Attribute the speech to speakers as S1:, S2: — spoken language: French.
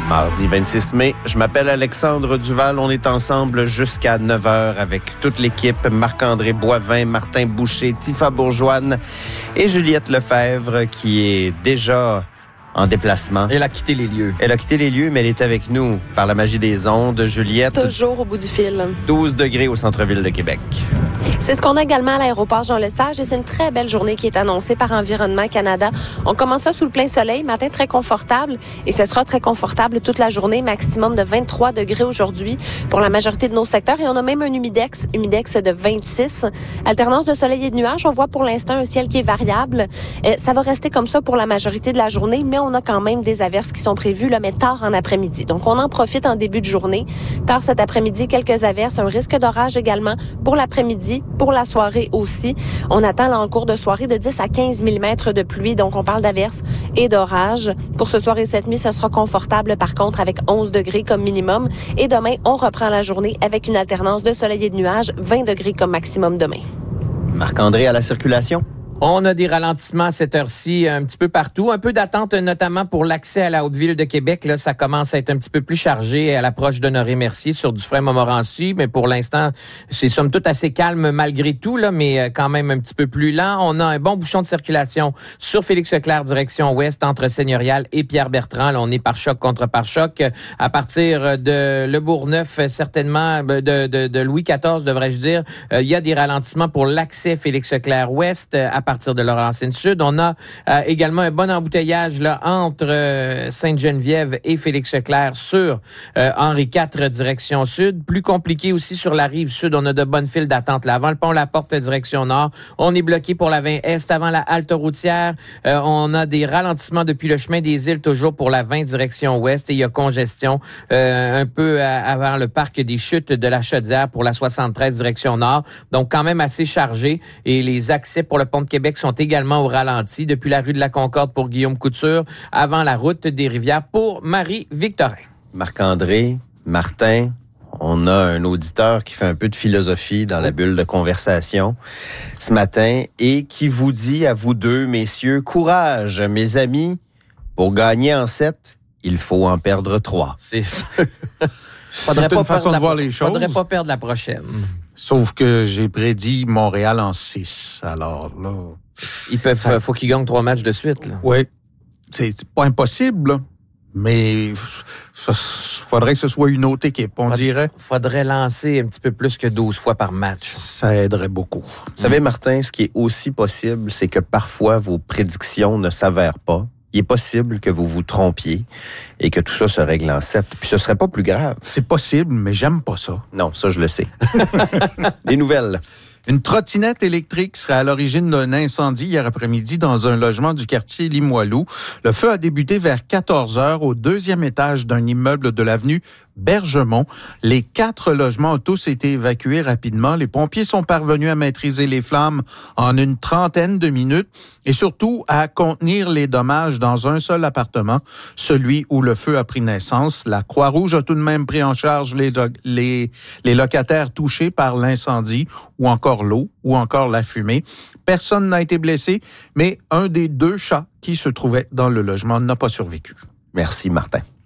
S1: Mardi 26 mai, je m'appelle Alexandre Duval. On est ensemble jusqu'à 9h avec toute l'équipe. Marc-André Boivin, Martin Boucher, Tifa Bourgeoine et Juliette Lefebvre qui est déjà en déplacement.
S2: Elle a quitté les lieux.
S1: Elle a quitté les lieux, mais elle est avec nous par la magie des ondes. Juliette.
S3: Toujours au bout du fil.
S1: 12 degrés au centre-ville de Québec.
S3: C'est ce qu'on a également à l'aéroport Jean-Lesage et c'est une très belle journée qui est annoncée par Environnement Canada. On commence ça sous le plein soleil, matin très confortable et ce sera très confortable toute la journée, maximum de 23 degrés aujourd'hui pour la majorité de nos secteurs et on a même un humidex de 26. Alternance de soleil et de nuages, on voit pour l'instant un ciel qui est variable. Ça va rester comme ça pour la majorité de la journée, mais on a quand même des averses qui sont prévues, là, mais tard en après-midi. Donc on en profite en début de journée. Tard cet après-midi, quelques averses, un risque d'orage également pour l'après-midi. Pour la soirée aussi, on attend là, en cours de soirée de 10 à 15 mm de pluie. Donc, on parle d'averses et d'orages. Pour ce soir et cette nuit, ce sera confortable par contre avec 11 degrés comme minimum. Et demain, on reprend la journée avec une alternance de soleil et de nuages, 20 degrés comme maximum demain.
S1: Marc-André à la circulation.
S2: On a des ralentissements à cette heure-ci un petit peu partout. Un peu d'attente notamment pour l'accès à la Haute-Ville de Québec. Là, ça commence à être un petit peu plus chargé à l'approche d'Honoré-Mercier sur Dufresne-Montmorency. Mais pour l'instant, c'est somme toute assez calme malgré tout, là, mais quand même un petit peu plus lent. On a un bon bouchon de circulation sur Félix-Leclerc, direction ouest, entre Seigneurial et Pierre-Bertrand. Là, on est pare-choc contre pare-choc. À partir de Le Bourgneuf, certainement, de Louis XIV, devrais-je dire, il y a des ralentissements pour l'accès Félix-Leclerc ouest à partir de Laurentienne-Sud. On a également un bon embouteillage là entre Sainte-Geneviève et Félix-Leclerc sur Henri IV direction sud. Plus compliqué aussi sur la rive sud. On a de bonnes files d'attente là. Avant le pont La Porte direction nord, on est bloqué pour la 20 Est. Avant la halte routière, on a des ralentissements depuis le chemin des Îles toujours pour la 20 direction ouest et il y a congestion un peu avant le parc des Chutes de la Chaudière pour la 73 direction nord. Donc quand même assez chargé et les accès pour le pont de Québec sont également au ralenti depuis la rue de la Concorde pour Guillaume Couture, avant la route des Rivières pour Marie-Victorin.
S1: Marc-André, Martin, on a un auditeur qui fait un peu de philosophie dans la bulle de conversation ce matin et qui vous dit à vous deux, messieurs, courage, mes amis, pour gagner en 7, il faut en perdre 3.
S2: C'est sûr.
S4: C'est une façon de voir les choses.
S2: Faudrait pas perdre la prochaine.
S4: Sauf que j'ai prédit Montréal en 6. Alors là...
S2: Faut qu'ils gagnent 3 matchs de suite. Là.
S4: Oui. C'est pas impossible, là. Mais faudrait que ce soit une autre équipe, on dirait.
S2: Faudrait lancer un petit peu plus que 12 fois par match.
S4: Ça aiderait beaucoup.
S1: Vous savez, Martin, ce qui est aussi possible, c'est que parfois vos prédictions ne s'avèrent pas. Il est possible que vous vous trompiez et que tout ça se règle en 7. Puis ce serait pas plus grave.
S4: C'est possible, mais j'aime pas ça.
S1: Non, ça, je le sais. Les nouvelles.
S4: Une trottinette électrique serait à l'origine d'un incendie hier après-midi dans un logement du quartier Limoilou. Le feu a débuté vers 14 heures au 2e étage d'un immeuble de l'avenue Bergemont. Les 4 logements ont tous été évacués rapidement. Les pompiers sont parvenus à maîtriser les flammes en une trentaine de minutes et surtout à contenir les dommages dans un seul appartement, celui où le feu a pris naissance. La Croix-Rouge a tout de même pris en charge les locataires touchés par l'incendie ou encore l'eau ou encore la fumée. Personne n'a été blessé, mais un des 2 chats qui se trouvaient dans le logement n'a pas survécu.
S1: Merci, Martin.